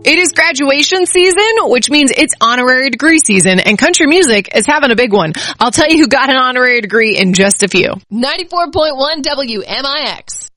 It is graduation season, which means it's honorary degree season, and country music is having a big one. I'll tell you who got an honorary degree in just a few. 94.1 WMIX.